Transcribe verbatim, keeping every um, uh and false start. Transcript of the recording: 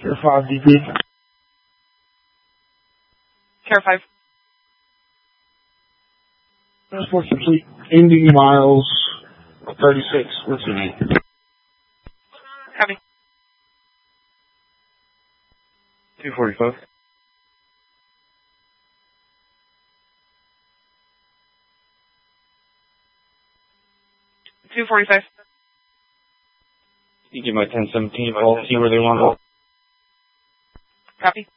Care five D P. Care five. Transport complete. eighty miles. thirty-six. What's your name? Copy. two forty-five. two forty-five. You give my ten seventeen, I'll see where they want to go. Copy.